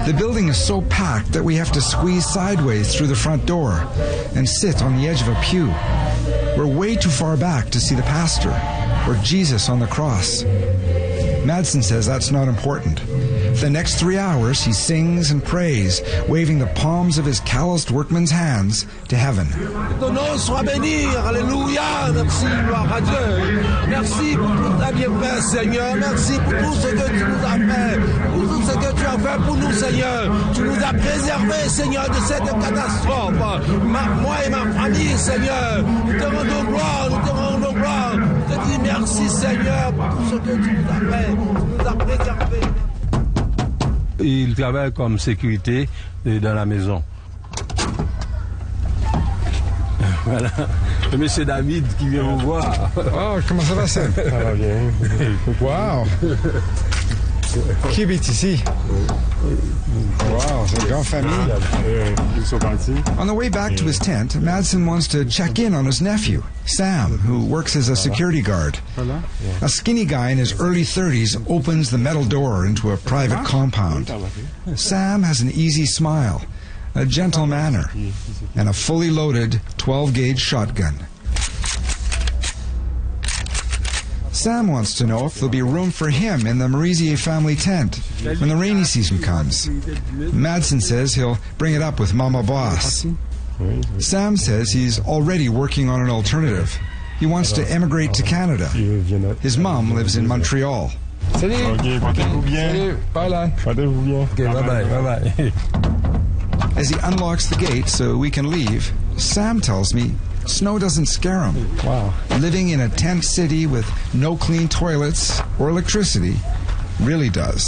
The building is so packed that we have to squeeze sideways through the front door and sit on the edge of a pew. We're way too far back to see the pastor or Jesus on the cross. Madsen says that's not important. The next 3 hours, he sings and prays, waving the palms of his calloused workman's hands to heaven. Ton nom soit béni, alléluia, merci, gloire à Dieu. Merci pour tout ta bien fait, Seigneur. Merci pour tout ce que tu nous as fait, pour tout ce que tu as fait pour nous, Seigneur. Tu nous as préservés, Seigneur, de cette catastrophe. Moi et ma famille, Seigneur, nous te rendons gloire, nous te rendons gloire. Je te dis merci, Seigneur, pour tout ce que tu nous as fait, tu nous as préservés. Il travaille comme sécurité dans la maison. Voilà, le monsieur David qui vient vous voir. Oh, comment ça va, Sam? Ça va bien. Wow! Qui habite ici? Wow, c'est une grande famille. Ils sont partis. On the way back to his tent, Madsen wants to check in on his nephew, Sam, who works as a security guard. A skinny guy in his early 30s opens the metal door into a private compound. Sam has an easy smile, a gentle manner, and a fully loaded 12-gauge shotgun. Sam wants to know if there'll be room for him in the Merisier family tent when the rainy season comes. Madsen says he'll bring it up with Mama Boss. Sam says he's already working on an alternative. He wants to emigrate to Canada. His mom lives in Montreal. Salut. Ok, portez-vous bien. Salut. Bye, là. Portez-vous bien. Ok, bye-bye. As he unlocks the gate so we can leave, Sam tells me snow doesn't scare him. Wow. Living in a tent city with no clean toilets or electricity really does.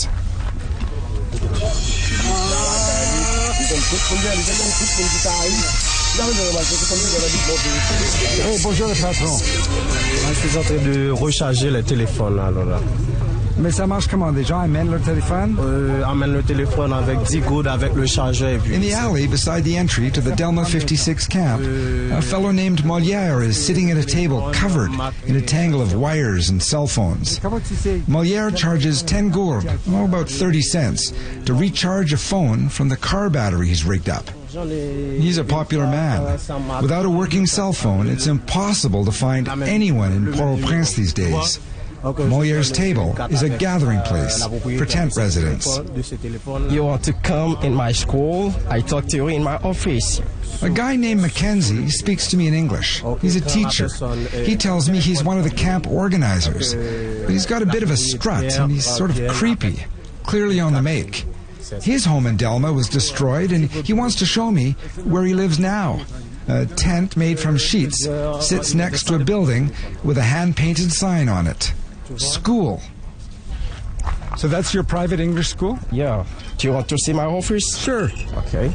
Hey, bonjour le patron. Je suis en train de recharger le téléphone alors là. Mais ça marche comment? Les gens amènent leur téléphone? Amène le téléphone avec 10 gouttes avec le chargeur. Et puis In the alley beside the entry to the Delma 56 camp, a fellow named Molière is sitting at a table covered in a tangle of wires and cell phones. Molière charges 10 gourd, about 30 cents, to recharge a phone from the car battery he's rigged up. He's a popular man. Without a working cell phone, it's impossible to find anyone in Port-au-Prince these days. Molière's table is a gathering place for tent residents. You want to come in my school? I talk to you in my office. A guy named Mackenzie speaks to me in English. He's a teacher. He tells me he's one of the camp organizers. But he's got a bit of a strut and he's sort of creepy, clearly on the make. His home in Delma was destroyed and he wants to show me where he lives now. A tent made from sheets sits next to a building with a hand-painted sign on it. School. So that's your private English school? Yeah. Do you want to see my office? Sure. Okay.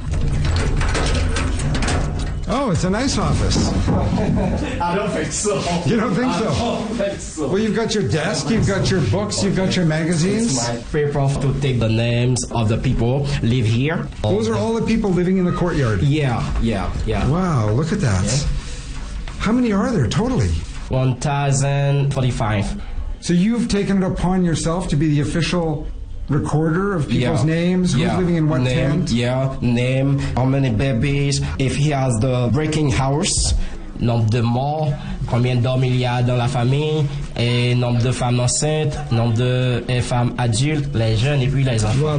Oh, it's a nice office. I don't think so. You don't think so? I don't think so. Well, you've got your desk, you've got your books, you've got your magazines. It's my favorite to take the names of the people live here. Those are all the people living in the courtyard. Yeah. Wow, look at that. Yeah. How many are there totally? 1,045. So you've taken it upon yourself to be the official recorder of people's names, who's living in what name, tent? Yeah, name, how many babies, if he has the breaking house, nombre de morts, combien d'hommes il y a dans la famille, et nombre de femmes enceintes, nombre de femmes adultes, les jeunes et puis les enfants.